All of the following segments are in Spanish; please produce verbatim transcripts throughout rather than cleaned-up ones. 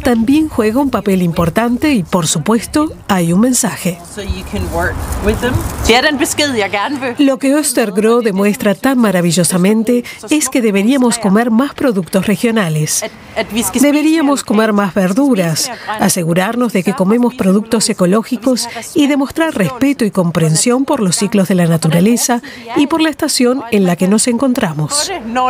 también juega un papel importante y, por supuesto, hay un mensaje. Lo que Østergro demuestra tan maravillosamente es que deberíamos comer más productos regionales. Deberíamos comer más verduras, asegurarnos de que comemos productos ecológicos y demostrar respeto y comprensión por los ciclos de la naturaleza y por la estación en la que nos encontramos.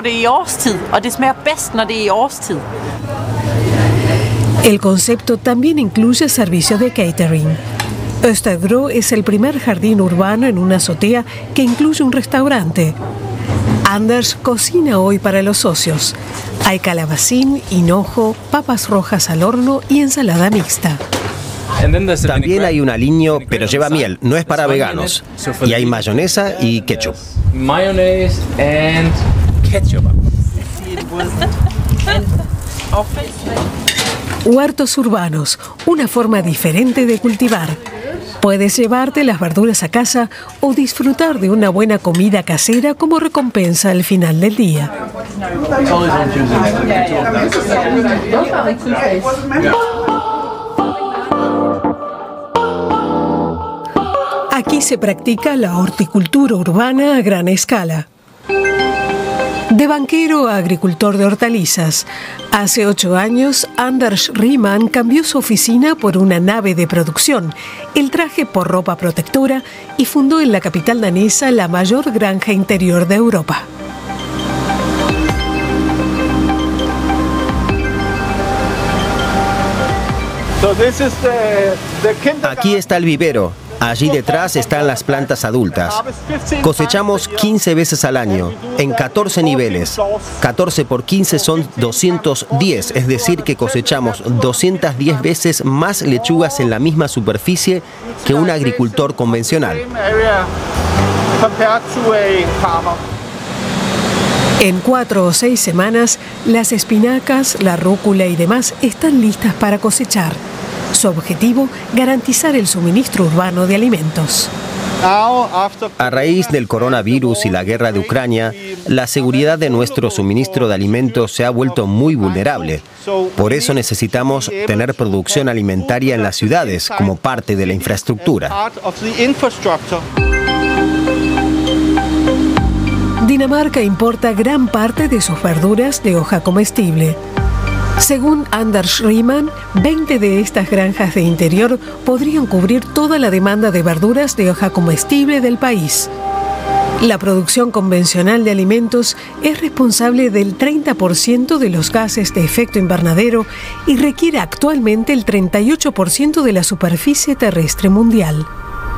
El concepto también incluye servicio de catering. Østergro es el primer jardín urbano en una azotea que incluye un restaurante. Anders cocina hoy para los socios. Hay calabacín, hinojo, papas rojas al horno y ensalada mixta. También hay un aliño, pero lleva miel, no es para veganos. Y hay mayonesa y ketchup. Mayonnaise and ketchup. Huertos urbanos, una forma diferente de cultivar. Puedes llevarte las verduras a casa o disfrutar de una buena comida casera como recompensa al final del día. Aquí se practica la horticultura urbana a gran escala. De banquero a agricultor de hortalizas, hace ocho años Anders Riemann cambió su oficina por una nave de producción, el traje por ropa protectora y fundó en la capital danesa la mayor granja interior de Europa. Aquí está el vivero. Allí detrás están las plantas adultas. Cosechamos quince veces al año, en catorce niveles. catorce por quince son doscientos diez, es decir que cosechamos doscientas diez veces más lechugas en la misma superficie que un agricultor convencional. En cuatro o seis semanas, las espinacas, la rúcula y demás están listas para cosechar. Su objetivo, garantizar el suministro urbano de alimentos. A raíz del coronavirus y la guerra de Ucrania, la seguridad de nuestro suministro de alimentos se ha vuelto muy vulnerable. Por eso necesitamos tener producción alimentaria en las ciudades como parte de la infraestructura. Dinamarca importa gran parte de sus verduras de hoja comestible. Según Anders Riemann, veinte de estas granjas de interior podrían cubrir toda la demanda de verduras de hoja comestible del país. La producción convencional de alimentos es responsable del treinta por ciento de los gases de efecto invernadero y requiere actualmente el treinta y ocho por ciento de la superficie terrestre mundial.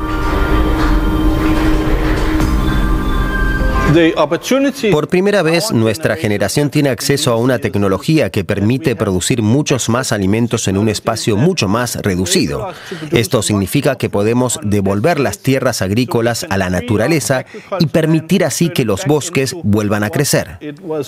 Por primera vez, nuestra generación tiene acceso a una tecnología que permite producir muchos más alimentos en un espacio mucho más reducido. Esto significa que podemos devolver las tierras agrícolas a la naturaleza y permitir así que los bosques vuelvan a crecer.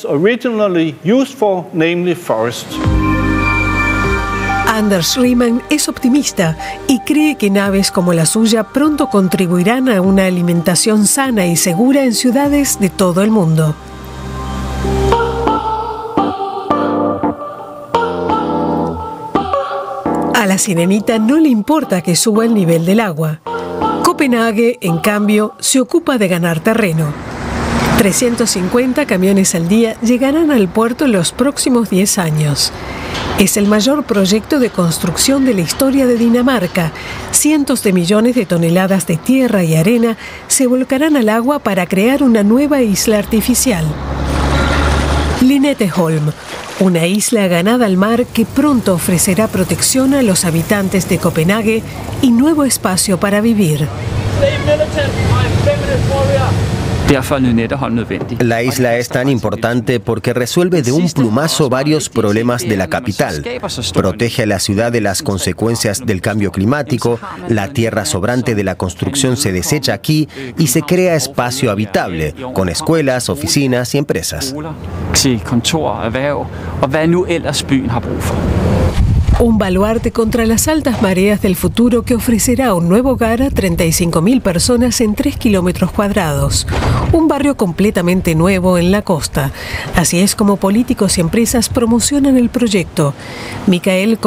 Anders Riemann es optimista y cree que naves como la suya pronto contribuirán a una alimentación sana y segura en ciudades de todo el mundo. A la sirenita no le importa que suba el nivel del agua. Copenhague, en cambio, se ocupa de ganar terreno. trescientos cincuenta camiones al día llegarán al puerto en los próximos diez años. Es el mayor proyecto de construcción de la historia de Dinamarca. Cientos de millones de toneladas de tierra y arena se volcarán al agua para crear una nueva isla artificial. Lynetteholm, una isla ganada al mar que pronto ofrecerá protección a los habitantes de Copenhague y nuevo espacio para vivir. La isla es tan importante porque resuelve de un plumazo varios problemas de la capital. Protege a la ciudad de las consecuencias del cambio climático, la tierra sobrante de la construcción se desecha aquí y se crea espacio habitable, con escuelas, oficinas y empresas. Un baluarte contra las altas mareas del futuro que ofrecerá un nuevo hogar a treinta y cinco mil personas en tres kilómetros cuadrados. Un barrio completamente nuevo en la costa. Así es como políticos y empresas promocionan el proyecto. Michael